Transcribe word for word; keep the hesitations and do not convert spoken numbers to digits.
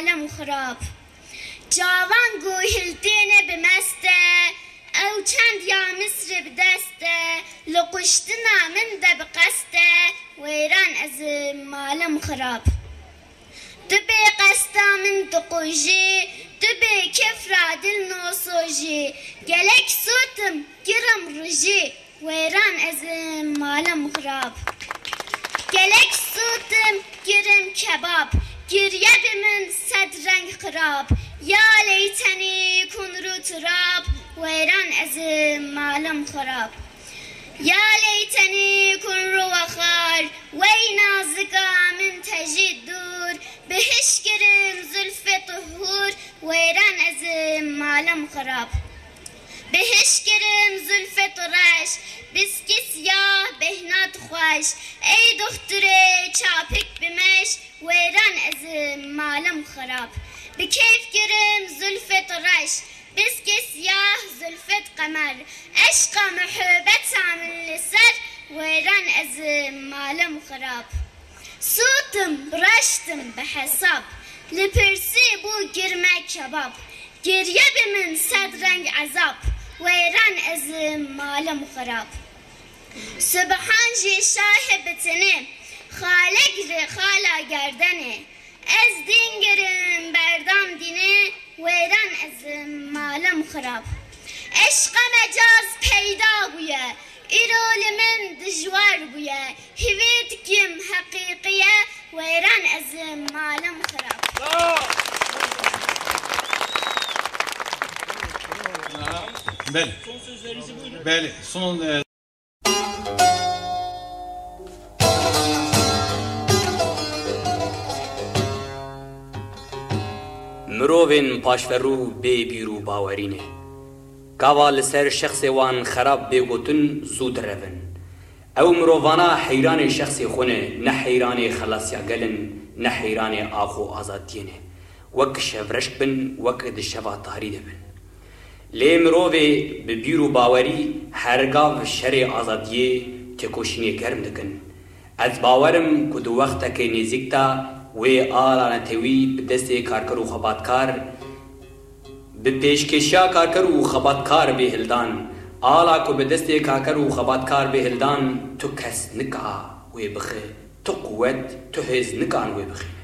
malem xirab. Cavan gohiltêne bi meste, ew çend ya Misrê bi deste, li kuştina min de bi qeste, wêran ez ê malem xirab. Tu bê qesta min diqojî, tu bê kefra dil nosojî, gelek sotim girim rijî, wêran ez ê malem xirab. Gelek sotim girim kebab, giriye bi min sed reng xirab, ya leytenî kun ru turab, wêran ez ê malem xirab. Ya leytenî kun ru wexar, wey nazika min tejî dur, bihişkirim zülfê tuhur, wêran ez ê malem xirab. Bihişkirim zülfê tu reş, biskî siyah behnat xweş, ey doxturê çapik bimeş, wêran ez ê malem xirab. Bi keyf girim zülfê tu reş, biskî siyah zülfê qemer, eşqa muhebeta min li ser, wêran ez ê malem xirab. Sotim reştim bi hesab, li pirsî bû girme kebab, giriye bi min sed reng ezab, wêran ez ê malem xirab. Subhan jî şahê bitinê, xalek rê xala gerdenê, ez dîn girim berdam dînê, wêran ez ê malem xirab. Eşqa mecaz peyda bûye, îro li min dijwar bûye, hîvê dikim heqîqiye, wêran ez ê malem xirab. Beli. Son sözlerinizi buyurun. Beli. Son e, Mirovên paşverû bê bîr û bawerî ne. Gava li ser şexsê wan xerab bêgotin zû direvin. Ew mirovana heyranê şexsê xwe ne, ne heyranê xelasya gelin, ne heyranê axo azadiyê ne. Wek şevreşk bin, wek di şeva tarî de bin. Lê mirovê bi bîr û bawerî hergav şerê azadiyê têkoşînê germ dikin. Ez bawerim ku di wextekê nêzik de wê ala netewî bi destê karker û xebatkar, bi pêşkêşiya karker û xebatkar bêhildan, ala ku bi destê karker û xebatkar bêhildan, tu kes nika wê bixe, tu quwet, tu hêz nikan wê bixe.